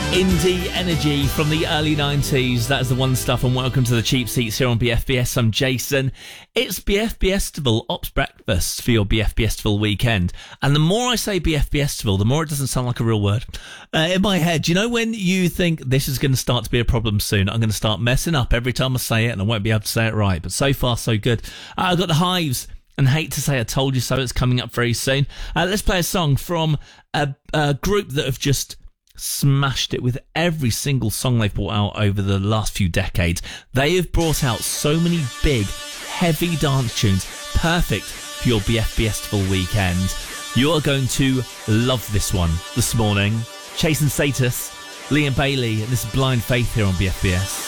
Indie energy from the early 90s. That is the one stuff, and welcome to the Cheap Seats here on BFBS. I'm Jason. It's BFBStival Ops Breakfast for your BFBStival weekend. And the more I say BFBStival, the more it doesn't sound like a real word. In my head, you know when you think this is going to start to be a problem soon? I'm going to start messing up every time I say it, and I won't be able to say it right. But so far, so good. I've got the Hives. And Hate to Say I Told You So. It's coming up very soon. Let's play a song from a group that have just smashed it with every single song they've brought out over the last few decades. They have brought out so many big, heavy dance tunes, perfect for your BFBStival weekend. You are going to love this one this morning. Chase and Status, Liam Bailey, and this is Blind Faith here on BFBS.